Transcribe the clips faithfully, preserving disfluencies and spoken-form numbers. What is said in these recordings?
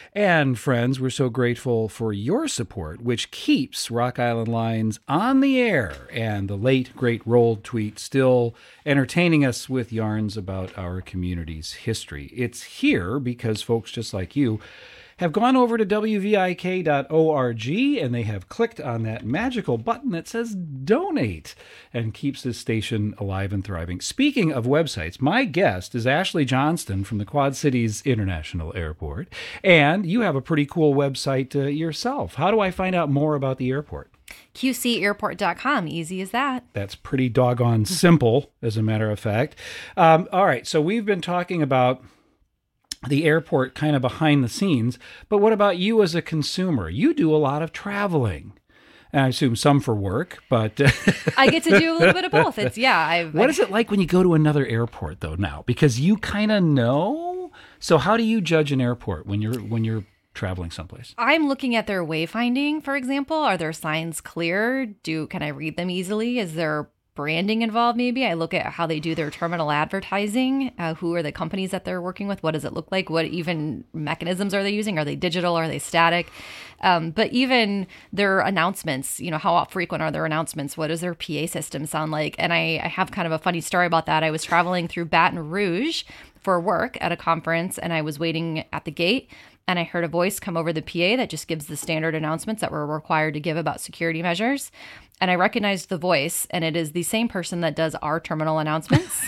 And friends, we're so grateful for your support, which keeps Rock Island Lines on the air and the late, great Rolled Tweet still entertaining us with yarns about our community's history. It's here because folks just like you have gone over to W V I K dot org and they have clicked on that magical button that says donate and keeps this station alive and thriving. Speaking of websites, my guest is Ashley Johnston from the Quad Cities International Airport, and you have a pretty cool website uh, yourself. How do I find out more about the airport? Q C airport dot com. Easy as that. That's pretty doggone simple, as a matter of fact. Um, all right, so we've been talking about the airport kind of behind the scenes, but what about you as a consumer? You do a lot of traveling. And I assume some for work, but I get to do a little bit of both. It's yeah. I've, what I've, is it like when you go to another airport though now? Because you kind of know. So how do you judge an airport when you're when you're traveling someplace? I'm looking at their wayfinding, for example. Are their signs clear? Do can I read them easily? Is there branding involved? Maybe I look at how they do their terminal advertising. Uh, who are the companies that they're working with? What does it look like? What even mechanisms are they using? Are they digital? Are they static? Um, but even their announcements, you know, how frequent are their announcements? What does their P A system sound like? And I, I have kind of a funny story about that. I was traveling through Baton Rouge for work at a conference, and I was waiting at the gate, and I heard a voice come over the P A that just gives the standard announcements that we're required to give about security measures. And I recognized the voice, and it is the same person that does our terminal announcements.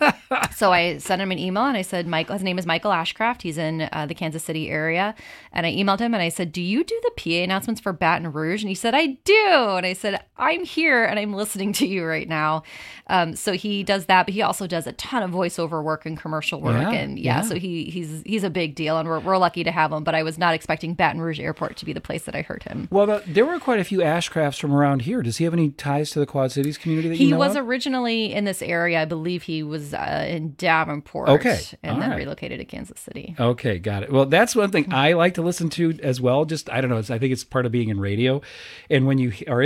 So I sent him an email, and I said, Michael, his name is Michael Ashcraft. He's in uh, the Kansas City area. And I emailed him, and I said, do you do the P A announcements for Baton Rouge? And he said, I do. And I said, I'm here, and I'm listening to you right now. Um, so he does that, but he also does a ton of voiceover work and commercial work. Yeah, and yeah, yeah, so he he's he's a big deal, and we're, we're lucky to have him. But I was not expecting Baton Rouge Airport to be the place that I heard him. Well, the, there were quite a few Ashcrafts from around here. Does he have any ties to the Quad Cities community that he you know was of? originally in this area. I believe he was uh, in Davenport. Okay. And All then right. relocated to Kansas City. Okay, got it. Well, that's one thing I like to listen to as well. Just, I don't know, it's, I think it's part of being in radio. And when you are